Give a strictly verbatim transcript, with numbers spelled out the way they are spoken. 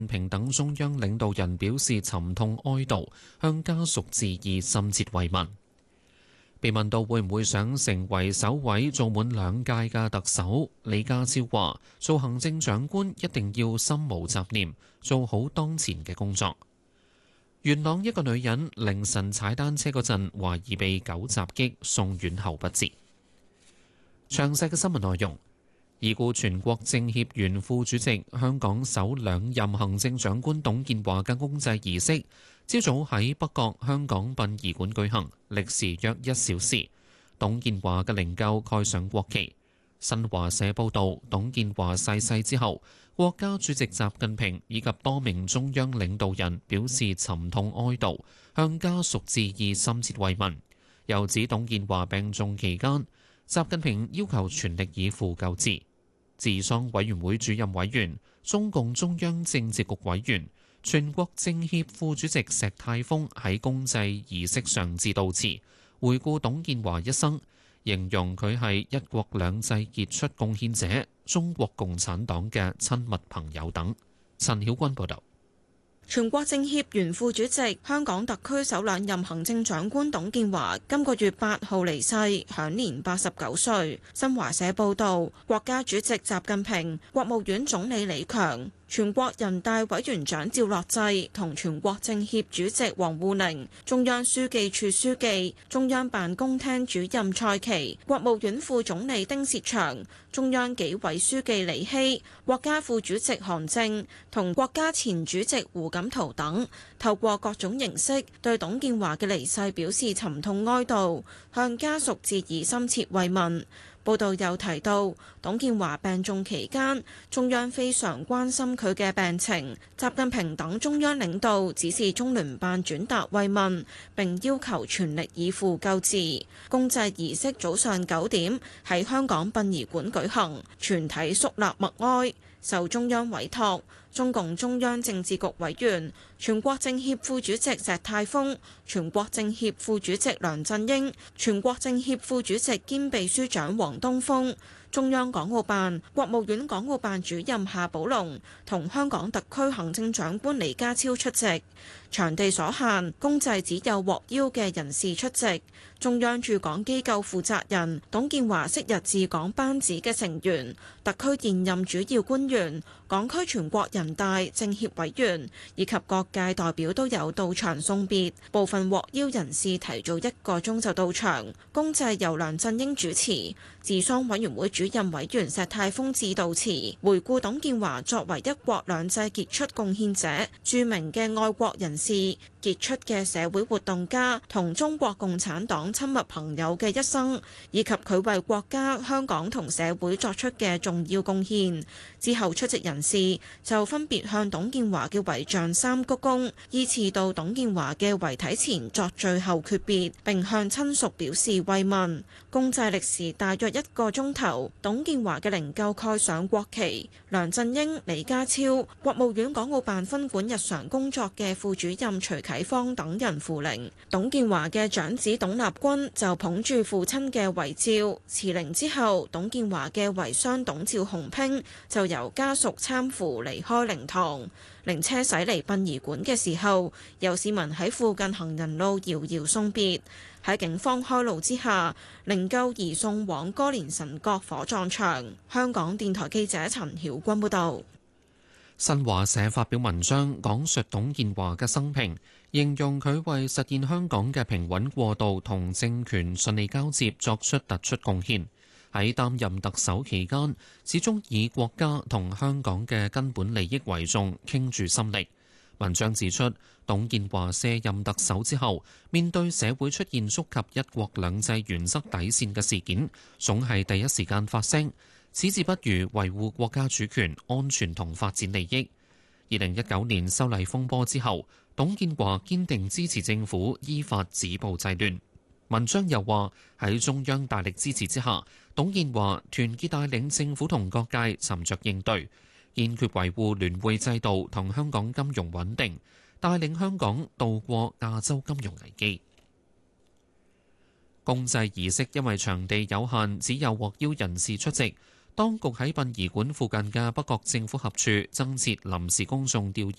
平等中央領導人表示沉痛哀悼，向家屬致以深切慰問。被問到會唔會想成為首位做滿兩屆嘅特首，李家超話：做行政長官一定要心無雜念，做好當前嘅工作。元朗一個女人凌晨踩單車嗰陣，懷疑被狗襲擊，送院後不治。詳細嘅新聞內容。已故全國政協原副主席、香港首兩任行政長官董建華嘅公祭儀式，朝早喺北角香港殯儀館舉行，歷時約一小時。董建華嘅靈柩蓋上國旗。新華社報道，董建華逝世之後，國家主席習近平以及多名中央領導人表示沉痛哀悼，向家屬致以深切慰問。又指董建華病重期間，習近平要求全力以赴救治。治喪委員會主任委員、中共中央政治局委員、全國政協副主席石泰峰喺公祭儀式上致悼詞，回顧董建華一生，形容佢係一國兩制傑出貢獻者、中國共產黨嘅親密朋友等。陳曉君報導。 全國政協原副主席、香港特區首兩任行政長官董建華今個月八號離世，享年八十九歲。新華社報導，國家主席習近平、國務院總理李強、全國人大委員長趙樂際同全國政協主席王滬寧、中央書記處書記、中央辦公廳主任蔡奇、國務院副總理丁薛祥、中央紀委書記李希、國家副主席韓正同國家前主席胡錦濤等，透過各種形式對董建華嘅離世表示沉痛哀悼，向家屬致以深切慰問。報道又提到，董建華病重期間，中央非常關心佢嘅病情。習近平等中央領導指示中聯辦轉達慰問，並要求全力以赴救治。公祭儀式早上九點喺香港殯儀館舉行，全體肅立默哀。受中央委託，中共中央政治局委員、全國政協副主席石泰峰、全國政協副主席梁振英、全國政協副主席兼秘書長王東峰、中央港澳辦、國務院港澳辦主任夏寶龍同香港特區行政長官李家超出席。場地所限，公祭只有獲邀嘅人士出席。中央駐港機構負責人、董建華昔日治港班子嘅成員、特區現任主要官員、港區全國人大政協委員以及各界代表都有到場送別，部分獲邀人士提早一個鐘就到場。公祭由梁振英主持，治喪委員會主任委員石泰峰致悼詞，回顧董建華作為一國兩制傑出貢獻者、著名嘅愛國人士、傑出嘅社會活動家同中國共產黨親密朋友嘅一生，以及佢為國家、香港同社會作出嘅重要貢獻。之後出席人士就分別向董建華嘅遺像三鞠躬，依次到董建華嘅遺體前作最後訣別，並向親屬表示慰問。公祭歷時大約一個鐘頭，董建華嘅靈柩蓋上國旗，梁振英、李家超、國務院港澳辦分管日常工作嘅副主任徐啟芳等人扶靈。董建華嘅長子董立軍就捧住父親嘅遺照辭靈之後，董建華嘅遺孀董趙鴻拼就由家屬攙扶離開靈堂。靈車駛離殯儀館嘅時候，有市民喺附近行人路遙遙送別。喺警方開路之下，靈柩移送往哥連臣角火葬場。香港電台記者陳曉君報導。 新華社發表文章講述董建華嘅生平，形容佢為實現香港嘅平穩過渡同政權順利交接作出突出貢獻。喺擔任特首期間，始終以國家同香港嘅根本利益為重，傾注心力。文章指出，董建華卸任特首之後，面對社會出現觸及一國兩制原則底線嘅事件，總係第一時間發聲，矢志不渝維護國家主權、安全同發展利益。二零一九年修例風波之後，董建華堅定支持政府依法止暴制亂。文章又話，喺中央大力支持之下，董建華團結帶領政府同各界沉着應對，堅決維護聯匯制度同香港金融穩定，帶領香港渡過亞洲金融危機。公祭儀式因為場地有限，只有獲邀人士出席。 當局喺殯儀館附近嘅北角政府合署增設臨時公眾弔唁